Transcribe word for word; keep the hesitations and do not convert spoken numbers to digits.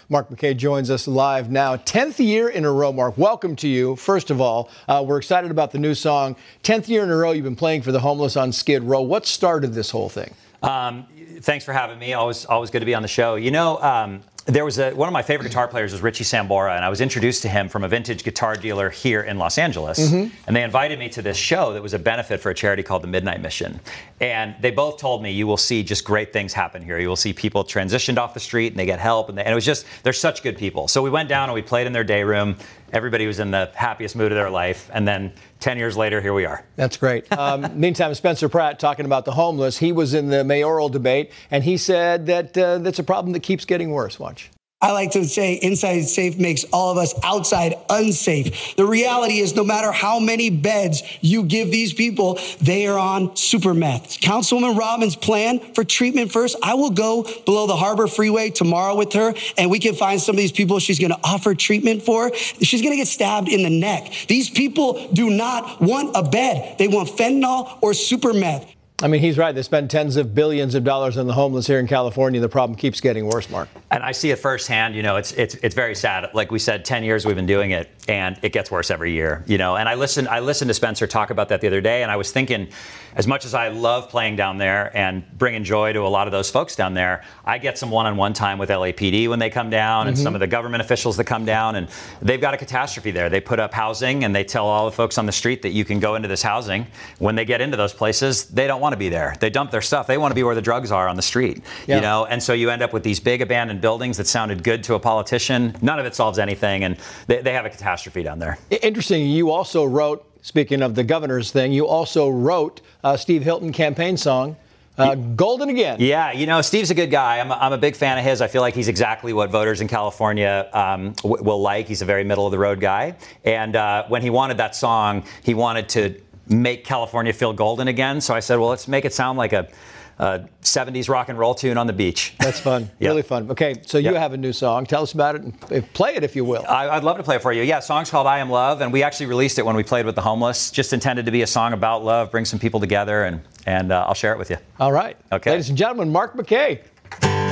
Mark McKay joins us live now. tenth year in a row, Mark. Welcome to you. First of all, uh, we're excited about the new song. tenth year in a row you've been playing for the homeless on Skid Row. What started this whole thing? Um, thanks for having me. Always, always good to be on the show. You know, um, there was a, one of my favorite guitar players was Richie Sambora, and I was introduced to him from a vintage guitar dealer here in Los Angeles. Mm-hmm. And they invited me to this show that was a benefit for a charity called the Midnight Mission. And they both told me, you will see just great things happen here. You will see people transitioned off the street and they get help. And, they, and it was just, they're such good people. So we went down and we played in their day room. Everybody was in the happiest mood of their life. And then ten years later, here we are. That's great. Um, meantime, Spencer Pratt talking about the homeless. He was in the mayoral debate, and he said that uh, that's a problem that keeps getting worse. Watch. I like to say inside safe makes all of us outside unsafe. The reality is no matter how many beds you give these people, they are on super meth. Councilwoman Robbins' plan for treatment first, I will go below the Harbor Freeway tomorrow with her, and we can find some of these people she's going to offer treatment for. She's going to get stabbed in the neck. These people do not want a bed. They want fentanyl or super meth. I mean, he's right. They spend tens of billions of dollars on the homeless here in California. The problem keeps getting worse, Mark. And I see it firsthand. You know, it's it's it's very sad. Like we said, ten years we've been doing it, and it gets worse every year. You know, and I listened I listened to Spencer talk about that the other day, and I was thinking, as much as I love playing down there and bringing joy to a lot of those folks down there, I get some one-on-one time with L A P D when they come down, mm-hmm. and some of the government officials that come down, and they've got a catastrophe there. They put up housing, and they tell all the folks on the street that you can go into this housing. When they get into those places, they don't want to be there. They dump their stuff. They want to be where the drugs are on the street. Yeah. You know, and so you end up with these big abandoned buildings that sounded good to a politician. None of it solves anything, and they, they have a catastrophe down there. Interesting. You also wrote, speaking of the governor's thing, you also wrote a Steve Hilton campaign song, uh, Golden Again. Yeah, you know, Steve's a good guy. I'm a, I'm a big fan of his. I feel like he's exactly what voters in California um, w- will like. He's a very middle-of-the-road guy. And uh, when he wanted that song, he wanted to make California feel golden again. So I said, well, let's make it sound like a, a seventies rock and roll tune on the beach. That's fun. Yep. Really fun. Okay, so you yep. have a new song. Tell us about it and play it if you will. I, I'd love to play it for you. Yeah, song's called I Am Love, and we actually released it when we played with the homeless. Just intended to be a song about love, bring some people together, and, and uh, I'll share it with you. All right. Okay. Ladies and gentlemen, Mark McKay.